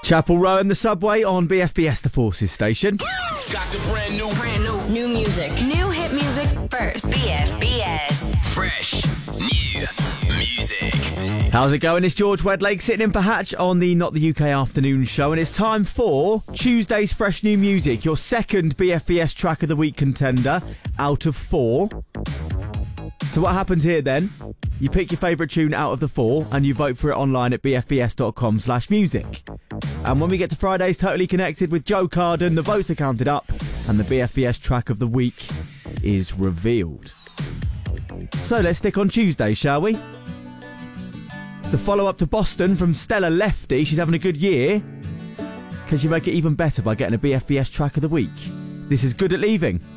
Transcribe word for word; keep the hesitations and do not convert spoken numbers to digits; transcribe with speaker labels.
Speaker 1: Chapel Row and the Subway on B F B S, the Forces station.
Speaker 2: Got the brand new, brand new,
Speaker 3: New music. New hit music first. B F B S.
Speaker 2: fresh, new music.
Speaker 1: How's it going? It's George Wedlake sitting in for Hatch on the Not the U K Afternoon Show, and it's time for Tuesday's Fresh New Music, your second B F B S Track of the Week contender out of four. So what happens here then? You pick your favourite tune out of the four and you vote for it online at bfbs.com slash music. And when we get to Friday's Totally Connected with Joe Carden, the votes are counted up and the B F B S Track of the Week is revealed. So let's stick on Tuesday, shall we? It's the follow-up to Boston from Stella Lefty. She's having a good year. Can she make it even better by getting a B F B S Track of the Week? This is Good at Leaving.